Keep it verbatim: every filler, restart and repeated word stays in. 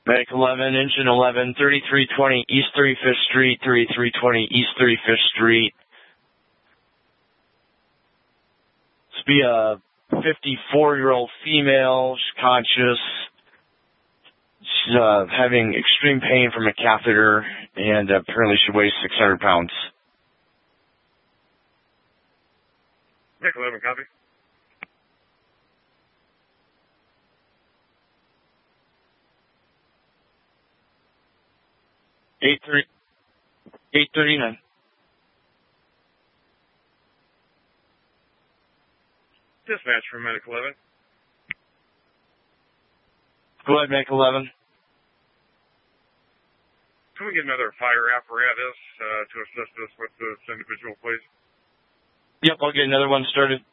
Medic eleven, engine eleven, thirty-three twenty East thirty-fifth Street, thirty-three twenty East thirty-fifth Street. This be a fifty-four-year-old female. She's conscious. She's uh, having extreme pain from a catheter, and uh, apparently she weighs six hundred pounds. Medic eleven, copy. eight thirty-nine. Dispatch from Medic eleven. Go ahead, Medic eleven. Can we get another fire apparatus uh, to assist us with this individual, please? Yep, I'll get another one started.